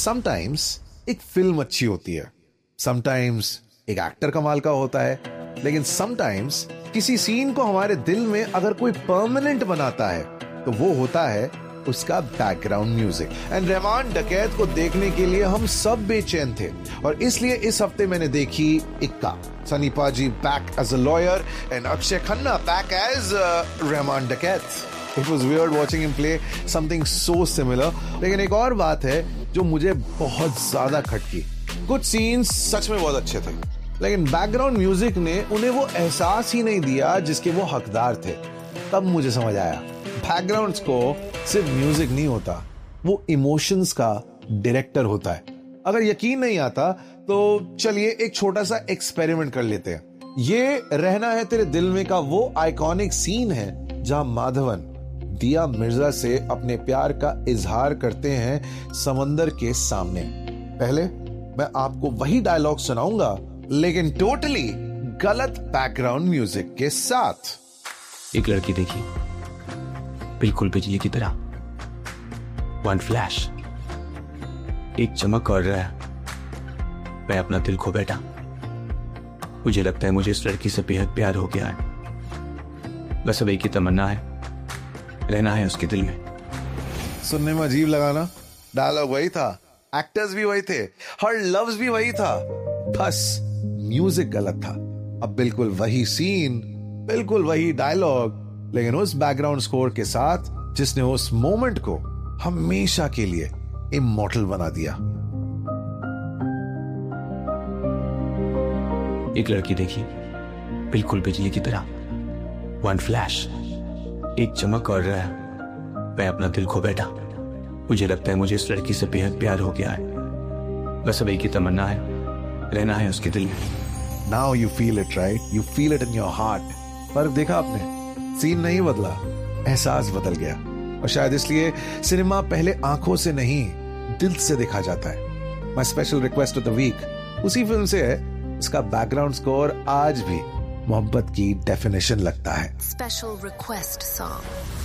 Sometimes एक film अच्छी होती है, समटाइम्स एक एक्टर कमाल का होता है, लेकिन समटाइम्स किसी सीन को हमारे दिल में अगर कोई परमानेंट बनाता है तो वो होता है उसका बैकग्राउंड म्यूजिक। एंड रहमान डकैत को देखने के लिए हम सब बेचैन थे और इसलिए इस हफ्ते मैंने देखी इक्का। सनी पाजी back as a lawyer and Akshay Khanna back as Rahman डकैत। It was weird watching him play something so similar. लेकिन एक और बात है जो मुझे बहुत ज्यादा खटकी। कुछ सीन्स सच में बहुत अच्छे थे, लेकिन बैकग्राउंड म्यूजिक ने उन्हें वो एहसास ही नहीं दिया जिसके वो हकदार थे। तब मुझे समझ आया, बैकग्राउंड स्कोर सिर्फ म्यूजिक नहीं होता, वो इमोशंस का डायरेक्टर होता है। अगर यकीन नहीं आता तो चलिए एक छोटा सा एक्सपेरिमेंट कर लेते हैं। ये रहना है तेरे दिल में का वो आइकॉनिक सीन है जहां माधवन दिया मिर्जा से अपने प्यार का इजहार करते हैं समंदर के सामने। पहले मैं आपको वही डायलॉग सुनाऊंगा, लेकिन टोटली गलत बैकग्राउंड म्यूजिक के साथ। एक लड़की देखी, बिल्कुल बिजली की तरह, वन फ्लैश, एक चमक और मैं अपना दिल खो बैठा। मुझे लगता है मुझे इस लड़की से बेहद प्यार हो गया है। बस अब एक ही तमन्ना है, रहना है उसके दिल में। सुनने में अजीब लगा ना? डायलॉग वही था, एक्टर्स भी वही थे, हर लफ्ज भी वही था, बस म्यूजिक गलत था। अब बिल्कुल वही सीन, बिल्कुल वही डायलॉग, लेकिन उस बैकग्राउंड स्कोर के साथ जिसने उस मोमेंट को हमेशा के लिए इमॉर्टल बना दिया। एक लड़की देखी, बिल्कुल बिजली की तरह, वन फ्लैश, एक चमक और मैं अपना दिल खो बैठा। मुझे लगता है मुझे इस लड़की से बेहद प्यार हो गया है। बस अब एक ही तमन्ना है, रहना है उसके दिल में। Now you feel it, right? You feel it in your heart. पर देखा आपने, सीन नहीं बदला, एहसास बदल गया। और शायद इसलिए सिनेमा पहले आंखों से नहीं, दिल से देखा जाता है। My special request of the week उसी फिल्म से है। इसका बैकग्राउंड स्कोर आज भी मोहब्बत की डेफिनेशन लगता है। Special request song.